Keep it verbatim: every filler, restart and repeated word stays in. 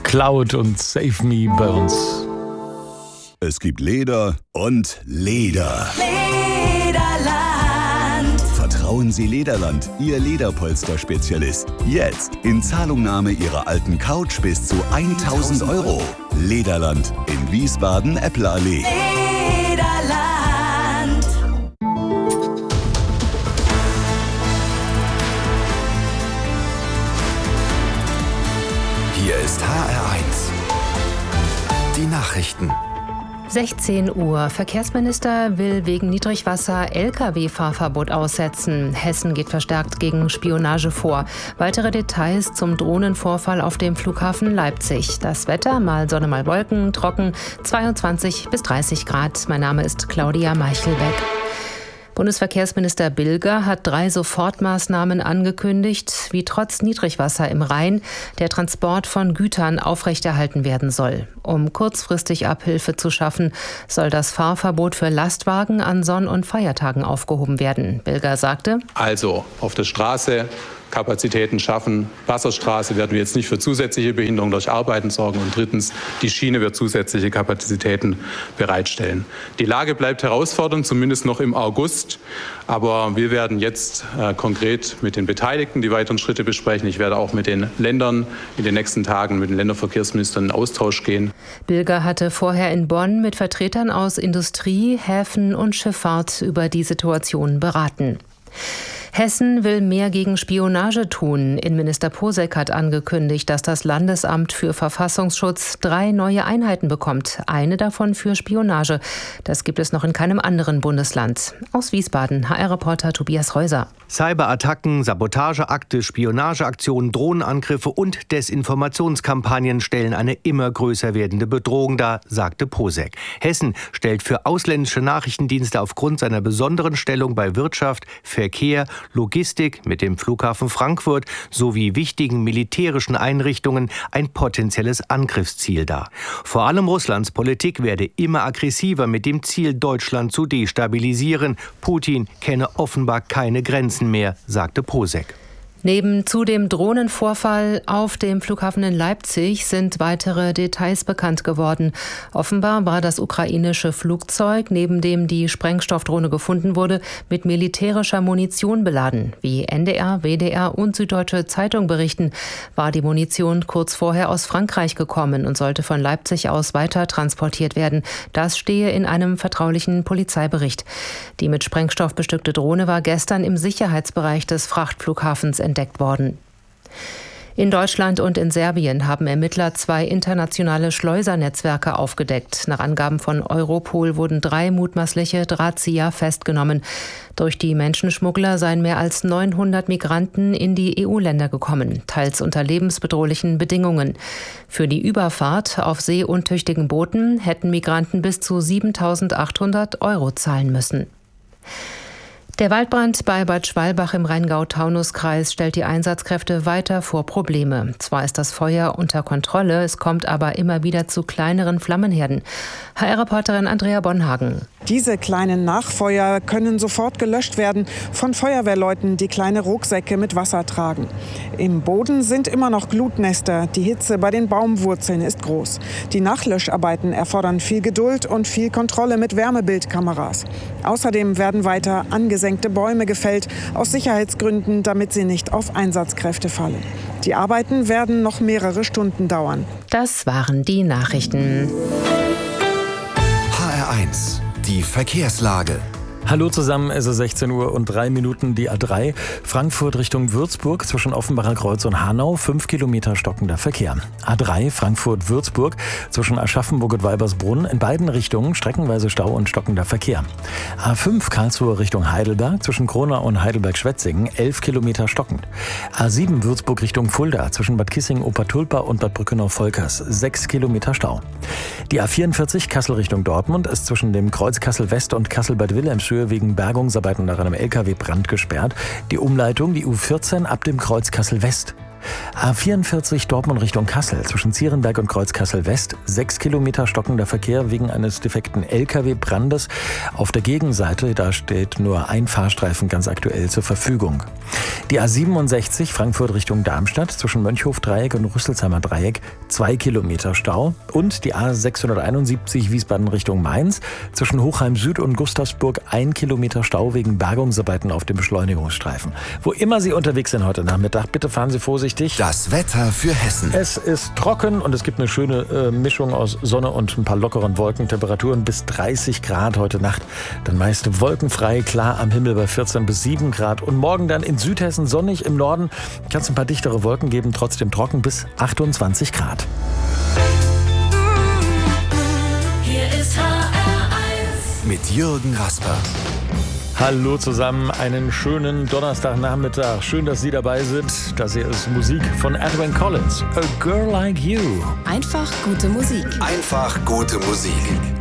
Cloud und Save Me bei uns. Es gibt Leder und Leder. Lederland. Vertrauen Sie Lederland, Ihr Lederpolster-Spezialist. Jetzt in Zahlungnahme Ihrer alten Couch bis zu tausend Euro. Lederland in Wiesbaden-Eppelallee. Lederland. Hier ist H R eins. Die Nachrichten. sechzehn Uhr. Verkehrsminister will wegen Niedrigwasser L K W-Fahrverbot aussetzen. Hessen geht verstärkt gegen Spionage vor. Weitere Details zum Drohnenvorfall auf dem Flughafen Leipzig. Das Wetter, mal Sonne, mal Wolken, trocken, zweiundzwanzig bis dreißig Grad. Mein Name ist Claudia Meichelbeck. Bundesverkehrsminister Bilger hat drei Sofortmaßnahmen angekündigt, wie trotz Niedrigwasser im Rhein der Transport von Gütern aufrechterhalten werden soll. Um kurzfristig Abhilfe zu schaffen, soll das Fahrverbot für Lastwagen an Sonn- und Feiertagen aufgehoben werden. Bilger sagte: Also auf der Straße Kapazitäten schaffen. Wasserstraße werden wir jetzt nicht für zusätzliche Behinderung durch Arbeiten sorgen. Und drittens, die Schiene wird zusätzliche Kapazitäten bereitstellen. Die Lage bleibt herausfordernd, zumindest noch im August. Aber wir werden jetzt äh, konkret mit den Beteiligten die weiteren Schritte besprechen. Ich werde auch mit den Ländern in den nächsten Tagen mit den Länderverkehrsministern in Austausch gehen. Bilger hatte vorher in Bonn mit Vertretern aus Industrie, Häfen und Schifffahrt über die Situation beraten. Hessen will mehr gegen Spionage tun. Innenminister Posek hat angekündigt, dass das Landesamt für Verfassungsschutz drei neue Einheiten bekommt. Eine davon für Spionage. Das gibt es noch in keinem anderen Bundesland. Aus Wiesbaden, H R-Reporter Tobias Reuser. Cyberattacken, Sabotageakte, Spionageaktionen, Drohnenangriffe und Desinformationskampagnen stellen eine immer größer werdende Bedrohung dar, sagte Posek. Hessen stellt für ausländische Nachrichtendienste aufgrund seiner besonderen Stellung bei Wirtschaft, Verkehr, Logistik mit dem Flughafen Frankfurt sowie wichtigen militärischen Einrichtungen ein potenzielles Angriffsziel dar. Vor allem Russlands Politik werde immer aggressiver mit dem Ziel, Deutschland zu destabilisieren. Putin kenne offenbar keine Grenzen mehr, sagte Posek. Neben zu dem Drohnenvorfall auf dem Flughafen in Leipzig sind weitere Details bekannt geworden. Offenbar war das ukrainische Flugzeug, neben dem die Sprengstoffdrohne gefunden wurde, mit militärischer Munition beladen. Wie N D R, W D R und Süddeutsche Zeitung berichten, war die Munition kurz vorher aus Frankreich gekommen und sollte von Leipzig aus weiter transportiert werden. Das stehe in einem vertraulichen Polizeibericht. Die mit Sprengstoff bestückte Drohne war gestern im Sicherheitsbereich des Frachtflughafens entdeckt worden. In Deutschland und in Serbien haben Ermittler zwei internationale Schleusernetzwerke aufgedeckt. Nach Angaben von Europol wurden drei mutmaßliche Drahtzieher festgenommen. Durch die Menschenschmuggler seien mehr als neunhundert Migranten in die E U-Länder gekommen, teils unter lebensbedrohlichen Bedingungen. Für die Überfahrt auf seeuntüchtigen Booten hätten Migranten bis zu siebentausendachthundert Euro zahlen müssen. Der Waldbrand bei Bad Schwalbach im Rheingau-Taunus-Kreis stellt die Einsatzkräfte weiter vor Probleme. Zwar ist das Feuer unter Kontrolle, es kommt aber immer wieder zu kleineren Flammenherden. H R-Reporterin Andrea Bonhagen. Diese kleinen Nachfeuer können sofort gelöscht werden von Feuerwehrleuten, die kleine Rucksäcke mit Wasser tragen. Im Boden sind immer noch Glutnester. Die Hitze bei den Baumwurzeln ist groß. Die Nachlöscharbeiten erfordern viel Geduld und viel Kontrolle mit Wärmebildkameras. Außerdem werden weiter angesenkte Bäume gefällt, aus Sicherheitsgründen, damit sie nicht auf Einsatzkräfte fallen. Die Arbeiten werden noch mehrere Stunden dauern. Das waren die Nachrichten. H R eins. Die Verkehrslage. Hallo zusammen, es ist sechzehn Uhr und drei Minuten, die A drei, Frankfurt Richtung Würzburg zwischen Offenbacher Kreuz und Hanau, fünf Kilometer stockender Verkehr. A drei, Frankfurt-Würzburg zwischen Aschaffenburg und Weibersbrunn, in beiden Richtungen streckenweise Stau und stockender Verkehr. A fünf, Karlsruhe Richtung Heidelberg zwischen Kronau und Heidelberg-Schwetzingen, elf Kilometer stockend. A sieben, Würzburg Richtung Fulda zwischen Bad Kissingen-Obertulpa und Bad Brückenau-Volkers, sechs Kilometer Stau. Die A vierundvierzig, Kassel Richtung Dortmund ist zwischen dem Kreuz Kassel-West und Kassel-Bad Wilhelmshöhe wegen Bergungsarbeiten nach einem L K W-Brand gesperrt. Die Umleitung, die U vierzehn ab dem Kreuz Kassel-West. A vierundvierzig Dortmund Richtung Kassel, zwischen Zierenberg und Kreuz Kassel West, sechs Kilometer stockender Verkehr wegen eines defekten L K W-Brandes. Auf der Gegenseite, da steht nur ein Fahrstreifen ganz aktuell zur Verfügung. Die A siebenundsechzig Frankfurt Richtung Darmstadt, zwischen Mönchhof-Dreieck und Rüsselsheimer Dreieck, zwei Kilometer Stau. Und die A sechshunderteinundsiebzig Wiesbaden Richtung Mainz, zwischen Hochheim Süd und Gustavsburg, ein Kilometer Stau wegen Bergungsarbeiten auf dem Beschleunigungsstreifen. Wo immer Sie unterwegs sind heute Nachmittag, bitte fahren Sie vorsichtig. Das Wetter für Hessen. Es ist trocken und es gibt eine schöne äh, Mischung aus Sonne und ein paar lockeren Wolken. Temperaturen bis dreißig Grad heute Nacht. Dann meist wolkenfrei, klar am Himmel bei vierzehn bis sieben Grad. Und morgen dann in Südhessen sonnig, im Norden kann es ein paar dichtere Wolken geben, trotzdem trocken bis achtundzwanzig Grad. Hier ist H R eins. Mit Jürgen Rasper. Hallo zusammen, einen schönen Donnerstagnachmittag. Schön, dass Sie dabei sind. Das hier ist Musik von Edwyn Collins. A Girl Like You. Einfach gute Musik. Einfach gute Musik.